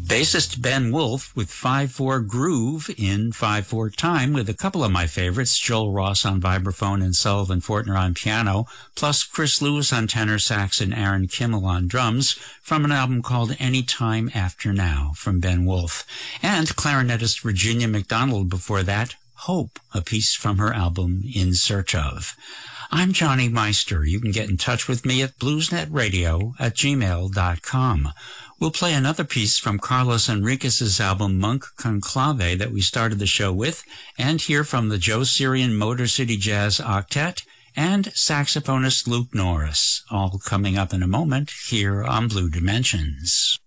Bassist Ben Wolf with 5/4 groove in 5/4 time with a couple of my favorites, Joel Ross on vibraphone and Sullivan Fortner on piano, plus Chris Lewis on tenor sax and Aaron Kimmel on drums from an album called Any Time After Now from Ben Wolf. And clarinetist Virginia McDonald before that, Hope, a piece from her album In Search Of. I'm Johnny Meister. You can get in touch with me at bluesnetradio@gmail.com. We'll play another piece from Carlos Enriquez's album Monk Conclave that we started the show with, and hear from the Joe Syrian Motor City Jazz Octet and saxophonist Luke Norris, all coming up in a moment here on Blue Dimensions.